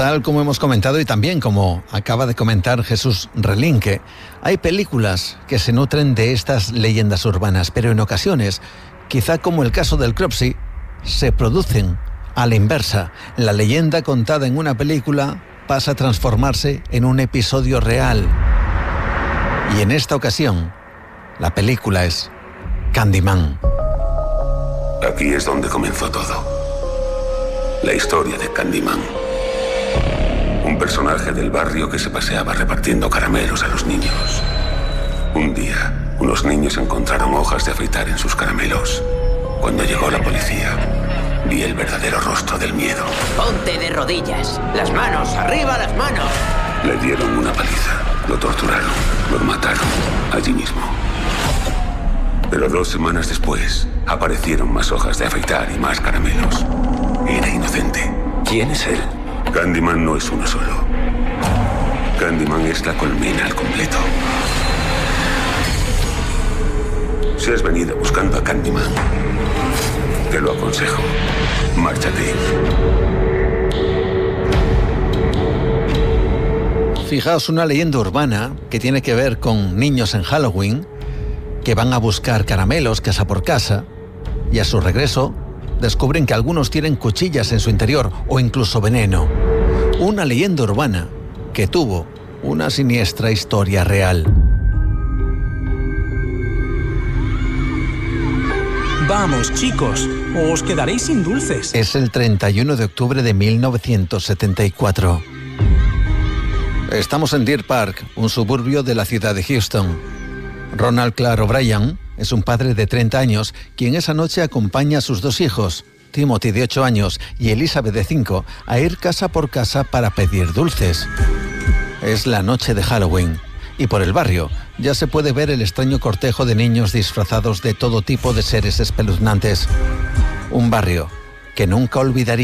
Tal como hemos comentado y también como acaba de comentar Jesús Relinque, hay películas que se nutren de estas leyendas urbanas, pero en ocasiones, quizá como el caso del Cropsey, se producen a la inversa. La leyenda contada en una película pasa a transformarse en un episodio real. Y en esta ocasión, la película es Candyman. Aquí es donde comenzó todo. La historia de Candyman. Un personaje del barrio que se paseaba repartiendo caramelos a los niños. Un día, unos niños encontraron hojas de afeitar en sus caramelos. Cuando llegó la policía, vi el verdadero rostro del miedo. Ponte de rodillas. Las manos, arriba las manos. Le dieron una paliza, lo torturaron, lo mataron allí mismo. Pero 2 semanas después, aparecieron más hojas de afeitar y más caramelos. Era inocente. ¿Quién es él? Candyman no es uno solo. Candyman es la colmena al completo. Si has venido buscando a Candyman, te lo aconsejo. Márchate. Fijaos, una leyenda urbana que tiene que ver con niños en Halloween que van a buscar caramelos casa por casa y a su regreso descubren que algunos tienen cuchillas en su interior o incluso veneno. Una leyenda urbana que tuvo una siniestra historia real. Vamos, chicos, os quedaréis sin dulces. Es el 31 de octubre de 1974. Estamos en Deer Park, un suburbio de la ciudad de Houston. Ronald Clark O'Brien es un padre de 30 años quien esa noche acompaña a sus 2 hijos, Timothy de 8 años y Elizabeth de 5, a ir casa por casa para pedir dulces. Es la noche de Halloween y por el barrio ya se puede ver el extraño cortejo de niños disfrazados de todo tipo de seres espeluznantes. Un barrio que nunca olvidaría.